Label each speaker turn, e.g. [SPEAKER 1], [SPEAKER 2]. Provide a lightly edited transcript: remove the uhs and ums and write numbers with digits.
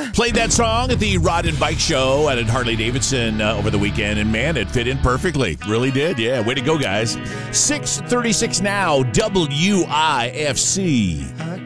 [SPEAKER 1] Played that song at the Rod and Bike Show at Harley-Davidson over the weekend, and man, it fit in perfectly. Really did, yeah. Way to go, guys. 6:36 now, WIFC.